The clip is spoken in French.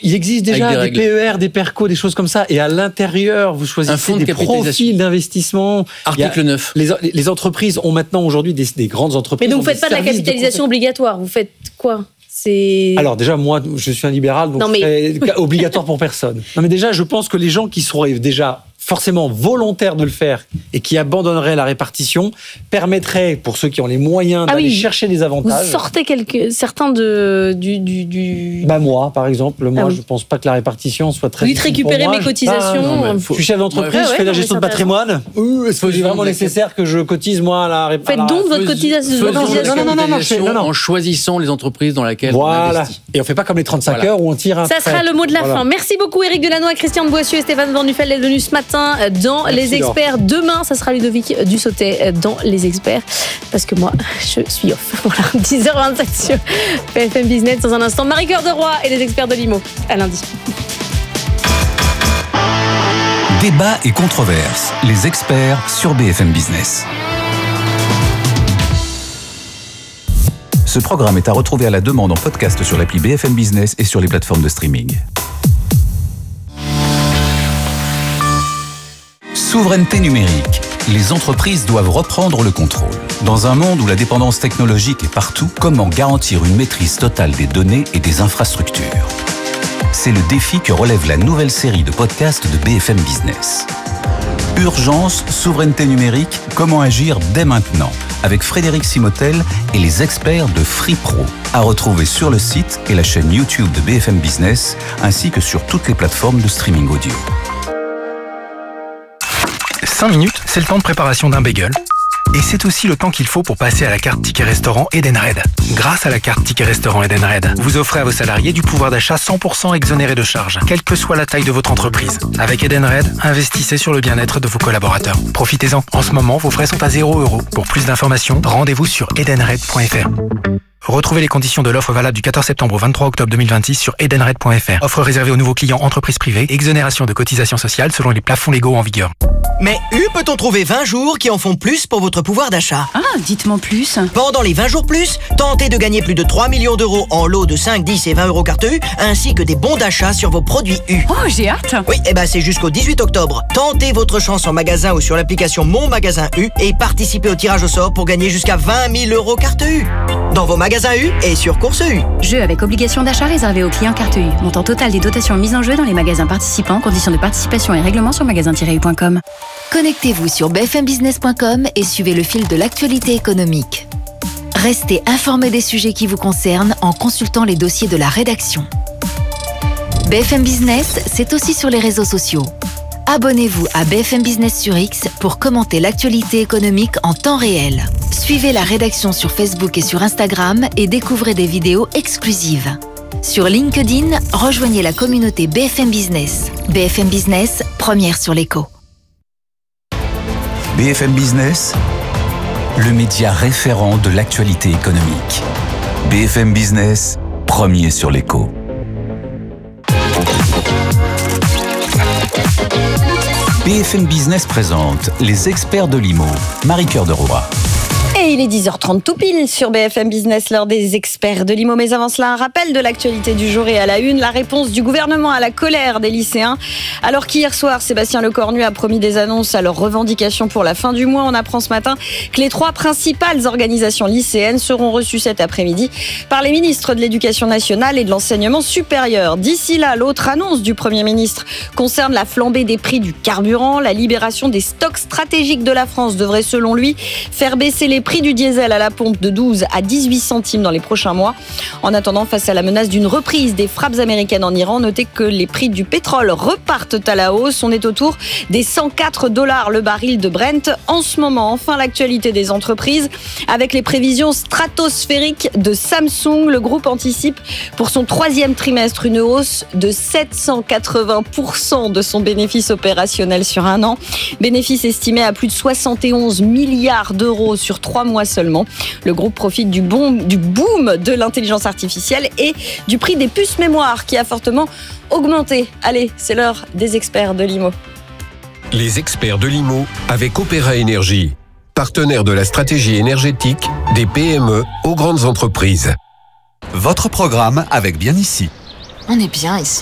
Il existe déjà des PER, des PERCO, des choses comme ça. Et à l'intérieur, vous choisissez des profils d'investissement. Article 9. Les entreprises ont maintenant aujourd'hui des grandes entreprises. Mais donc vous ne faites pas de la capitalisation obligatoire. Vous faites quoi ? Alors déjà, moi, je suis un libéral, donc c'est obligatoire pour personne. Non, mais déjà, je pense que les gens qui seraient déjà forcément volontaires de le faire et qui abandonneraient la répartition permettrait, pour ceux qui ont les moyens, d'aller chercher des avantages. Vous sortez certains du... Moi, par exemple, je pense pas que la répartition soit très... Vite récupérer mes cotisations. Je suis chef d'entreprise, je fais la gestion de patrimoine. Est-ce que c'est vraiment nécessaire que je cotise, moi, à la répartition? Faites donc votre cotisation. Non. En choisissant les entreprises dans lesquelles on investit. Et on fait pas comme les 35 heures où on tire un trait. Ça sera le mot de la fin. Merci beaucoup, Éric Delannoy, Christian de Boissieu et Stéphane Van Nuffel d'être venus ce matin dans Les Experts. Demain, ça sera Ludovic Dussautet dans Les Experts. Parce que moi, je suis off. Voilà, 10h27 sur BFM Business. Dans un instant, Marie-Cœur de Roy et les experts de l'IMO. À lundi. Débat et controverses. Les experts sur BFM Business. Ce programme est à retrouver à la demande en podcast sur l'appli BFM Business et sur les plateformes de streaming. Souveraineté numérique. Les entreprises doivent reprendre le contrôle. Dans un monde où la dépendance technologique est partout, comment garantir une maîtrise totale des données et des infrastructures ? C'est le défi que relève la nouvelle série de podcasts de BFM Business. Urgence, souveraineté numérique, comment agir dès maintenant ? Avec Frédéric Simotel et les experts de FreePro. À retrouver sur le site et la chaîne YouTube de BFM Business, ainsi que sur toutes les plateformes de streaming audio. 5 minutes, c'est le temps de préparation d'un bagel. Et c'est aussi le temps qu'il faut pour passer à la carte Ticket Restaurant Edenred. Grâce à la carte Ticket Restaurant Edenred, vous offrez à vos salariés du pouvoir d'achat 100% exonéré de charges, quelle que soit la taille de votre entreprise. Avec Edenred, investissez sur le bien-être de vos collaborateurs. Profitez-en. En ce moment, vos frais sont à 0 €. Pour plus d'informations, rendez-vous sur edenred.fr. Retrouvez les conditions de l'offre valable du 14 septembre au 23 octobre 2026 sur edenred.fr. Offre réservée aux nouveaux clients entreprises privées. Exonération de cotisations sociales selon les plafonds légaux en vigueur. Mais peut-on trouver 20 jours qui en font plus pour votre pouvoir d'achat? Ah, dites-moi plus. Pendant les 20 jours plus, tentez de gagner plus de 3 millions d'euros en lots de 5, 10 et 20 € carte U, ainsi que des bons d'achat sur vos produits U. Oh, j'ai hâte. Oui, c'est jusqu'au 18 octobre. Tentez votre chance en magasin ou sur l'application Mon Magasin U et participez au tirage au sort pour gagner jusqu'à 20 000 € carte U. Dans vos magasins U et sur Course U. Jeu avec obligation d'achat réservé aux clients carte U. Montant total des dotations mises en jeu dans les magasins participants. Conditions de participation et règlements sur magasin-u.com. Connectez-vous sur bfmbusiness.com et suivez le fil de l'actualité économique. Restez informé des sujets qui vous concernent en consultant les dossiers de la rédaction. BFM Business, c'est aussi sur les réseaux sociaux. Abonnez-vous à BFM Business sur X pour commenter l'actualité économique en temps réel. Suivez la rédaction sur Facebook et sur Instagram et découvrez des vidéos exclusives. Sur LinkedIn, rejoignez la communauté BFM Business. BFM Business, première sur l'écho. BFM Business, le média référent de l'actualité économique. BFM Business, premier sur l'écho. BFM Business présente les experts de l'IMO. Marie-Cœur de Roy. Et il est 10h30 tout pile sur BFM Business, l'heure des experts de l'IMO. Mais avant cela, un rappel de l'actualité du jour et à la une, la réponse du gouvernement à la colère des lycéens. Alors qu'hier soir, Sébastien Lecornu a promis des annonces à leurs revendications pour la fin du mois, on apprend ce matin que les 3 principales organisations lycéennes seront reçues cet après-midi par les ministres de l'Éducation nationale et de l'Enseignement supérieur. D'ici là, l'autre annonce du Premier ministre concerne la flambée des prix du carburant. La libération des stocks stratégiques de la France devrait, selon lui, faire baisser les prix du diesel à la pompe de 12 à 18 centimes dans les prochains mois. En attendant, face à la menace d'une reprise des frappes américaines en Iran, notez que les prix du pétrole repartent à la hausse. On est autour des $104 le baril de Brent en ce moment. Enfin, l'actualité des entreprises avec les prévisions stratosphériques de Samsung. Le groupe anticipe pour son 3e trimestre une hausse de 780% de son bénéfice opérationnel sur un an. Bénéfice estimé à plus de 71 milliards d'euros sur 3 mois seulement. Le groupe profite du boom de l'intelligence artificielle et du prix des puces mémoire qui a fortement augmenté. Allez, c'est l'heure des experts de l'IMO. Les experts de l'IMO avec Opéra Énergie, partenaire de la stratégie énergétique des PME aux grandes entreprises. Votre programme avec Bien Ici. On est bien ici.